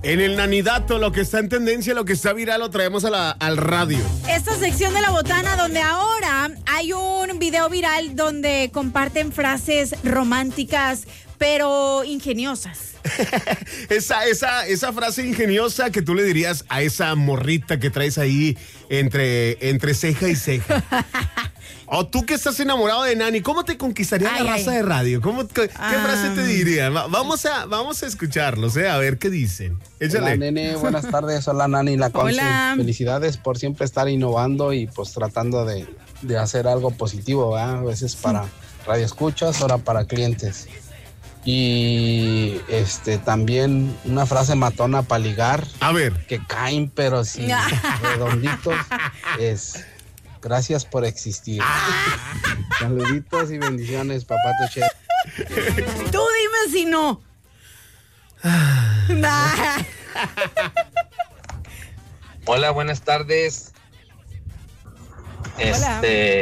En el Nanidato, lo que está en tendencia, lo que está viral, lo traemos al radio. Esta sección de la botana donde ahora hay un video viral donde comparten frases románticas, pero ingeniosas. Esa frase ingeniosa que tú le dirías a esa morrita que traes ahí entre ceja y ceja. O tú que estás enamorado de Nani, ¿cómo te conquistaría la raza de radio? ¿Qué frase te diría? Vamos a escucharlos, a ver qué dicen. Échale. Hola, nene, buenas tardes. Hola, Nani, la Conce. Felicidades por siempre estar innovando y pues tratando de hacer algo positivo, ¿verdad? A veces para radioescuchas, ahora para clientes. Y también una frase matona para ligar. A ver. Que caen, pero sí redonditos. Es gracias por existir. Saluditos y bendiciones, papá Toche. Tú dime si no. Hola, buenas tardes. Hola.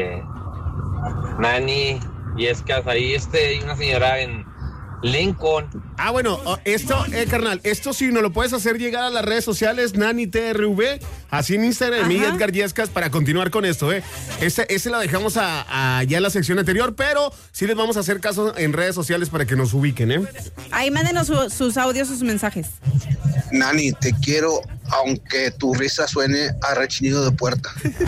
Nani, y es que ahí hay una señora en Lincoln. Bueno, carnal, esto sí nos lo puedes hacer llegar a las redes sociales, Nani TRV, así en Instagram, y Edgar Yescas, para continuar con esto, Ese lo dejamos ya en la sección anterior, pero sí les vamos a hacer caso en redes sociales para que nos ubiquen, Ahí mándenos sus audios, sus mensajes. Nani, te quiero, aunque tu risa suene a rechinido de puerta.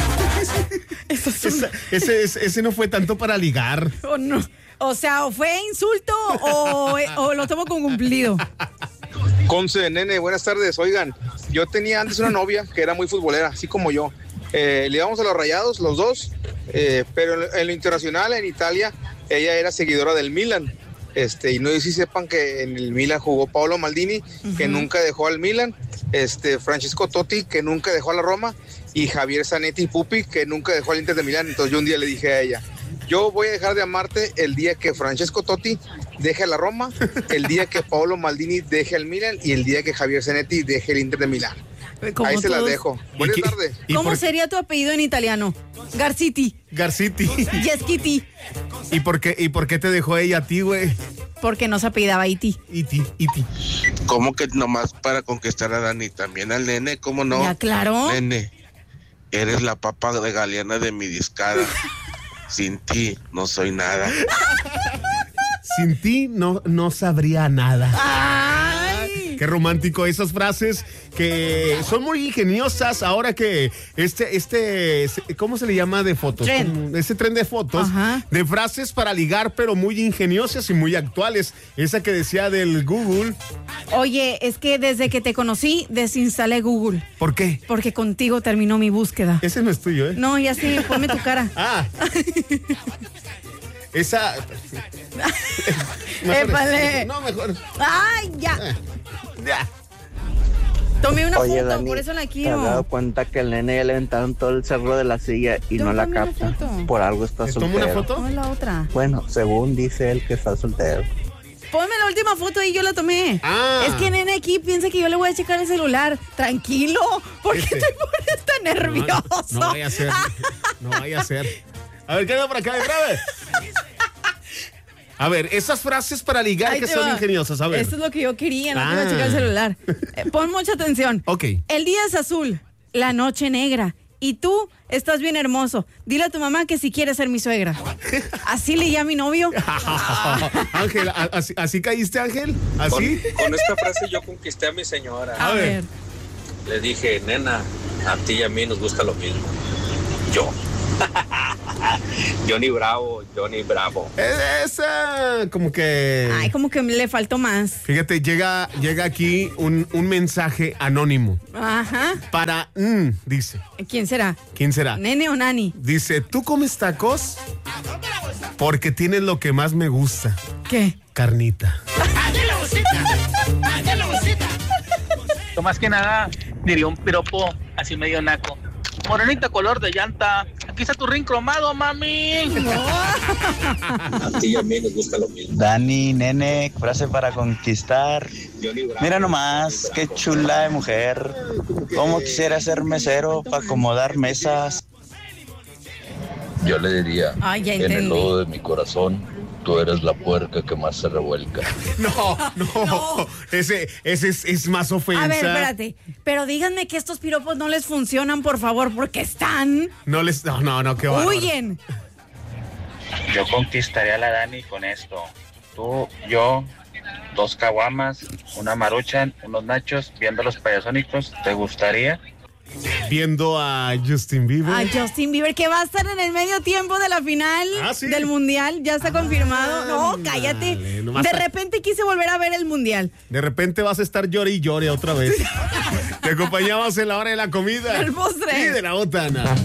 Ese no fue tanto para ligar. Oh, no. O sea, o fue insulto o lo tomo como cumplido. Conce, nene, buenas tardes. Oigan, yo tenía antes una novia que era muy futbolera, así como yo. Le íbamos a los Rayados, los dos, pero en lo internacional, en Italia, ella era seguidora del Milan. Y no sé si sepan que en el Milan jugó Paolo Maldini, que nunca dejó al Milan, Francesco Totti, que nunca dejó a la Roma, y Javier Zanetti Pupi, que nunca dejó al Inter de Milán. Entonces yo un día le dije a ella: yo voy a dejar de amarte el día que Francesco Totti deje la Roma, el día que Paolo Maldini deje el Milan y el día que Javier Zanetti deje el Inter de Milán. Ahí se las dejo. Buenas tardes. ¿Cómo sería tu apellido en italiano? Garciti. Yeschiti. ¿Y por qué te dejó ella a ti, güey? Porque no se apellidaba Iti. Iti. ¿Cómo que nomás para conquistar a Dani? También al nene, ¿cómo no? Ya, claro. Nene, eres la papa de Galeana de mi discada. Sin ti no soy nada. Sin ti no sabría nada. ¡Ay! Qué romántico esas frases que son muy ingeniosas ahora que ¿cómo se le llama de fotos? Ese tren de fotos. De frases para ligar, pero muy ingeniosas y muy actuales. Esa que decía del Google. Oye, es que desde que te conocí desinstalé Google. ¿Por qué? Porque contigo terminó mi búsqueda. Ese no es tuyo, No, ya sí, ponme tu cara. Esa. ¡Épale! No, mejor. ¡Ay, ya! Tomé una foto, Dani, por eso la quiero. ¿Te has dado cuenta que el nene ya le aventaron todo el cerro de la silla y no la capta? Por algo está soltero. ¿Toma una foto? No, la otra. Bueno, según dice él que está soltero. Ponme la última foto y yo la tomé. Es que nene aquí piensa que yo le voy a checar el celular. Tranquilo, ¿por qué te pones tan nervioso? No vaya a ser. No vaya a ser. A ver, queda por acá, breve. A ver, esas frases para ligar que son ingeniosas, a ver. Esto es lo que yo quería, no te iba a checar el celular. Pon mucha atención. Ok. El día es azul, la noche negra, y tú estás bien hermoso. Dile a tu mamá que si quieres ser mi suegra. Así le llama a mi novio. Ángel, ¿así caíste, Ángel? ¿Así? Con esta frase yo conquisté a mi señora. A ver. Le dije: nena, a ti y a mí nos gusta lo mismo. Yo. Johnny Bravo. Esa, como que... Ay, como que le faltó más. Fíjate, llega aquí un mensaje anónimo. Ajá. Para, dice. ¿Quién será? ¿Nene o Nani? Dice: ¿tú comes tacos? Porque tienes lo que más me gusta. ¿Qué? Carnita. Yo más que nada diría un piropo así medio naco. Morenita color de llanta. Aquí está tu ring cromado, mami. A ti y a mí nos gusta lo mismo. Dani, nene, frase para conquistar. Mira nomás, qué chula de mujer. Cómo quisiera ser mesero para acomodar mesas. Yo le diría: ya en el lodo de mi corazón Tú eres la puerca que más se revuelca. No. Ese es más ofensa. A ver, espérate. Pero díganme que estos piropos no les funcionan, por favor, porque están... No, qué bárbaro. Huyen. Yo conquistaría a la Dani con esto. Tú, yo, 2 caguamas, una maruchan, unos nachos, viendo los payasónicos. ¿Te gustaría? Viendo a Justin Bieber. A Justin Bieber, que va a estar en el medio tiempo de la final del Mundial. Ya está confirmado. No, cállate. De repente quise volver a ver el Mundial. De repente vas a estar llore y llore otra vez. Te acompañamos en la hora de la comida. El postre. Y de la botana.